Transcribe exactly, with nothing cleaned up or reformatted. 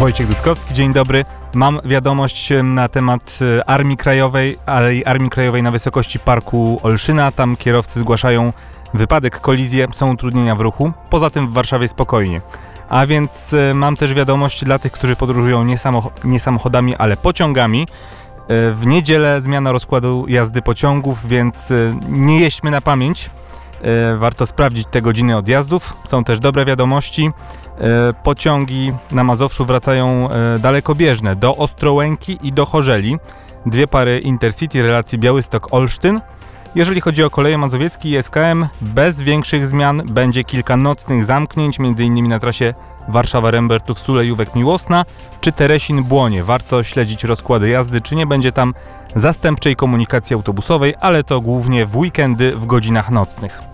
Wojciech Dudkowski, dzień dobry. Mam wiadomość na temat Armii Krajowej, ale i Armii Krajowej na wysokości Parku Olszyna. Tam kierowcy zgłaszają wypadek, kolizję, są utrudnienia w ruchu. Poza tym w Warszawie spokojnie. A więc mam też wiadomość dla tych, którzy podróżują nie, samoch- nie samochodami, ale pociągami. W niedzielę zmiana rozkładu jazdy pociągów, więc nie jeźdźmy na pamięć. Warto sprawdzić te godziny odjazdów. Są też dobre wiadomości. Pociągi na Mazowszu wracają dalekobieżne do Ostrołęki i do Chorzeli. Dwie pary Intercity relacji Białystok-Olsztyn. Jeżeli chodzi o koleje mazowieckie i S K M, bez większych zmian będzie kilka nocnych zamknięć, m.in. na trasie Warszawa-Rembertów, Sulejówek-Miłosna czy Teresin-Błonie. Warto śledzić rozkłady jazdy, czy nie będzie tam zastępczej komunikacji autobusowej, ale to głównie w weekendy w godzinach nocnych.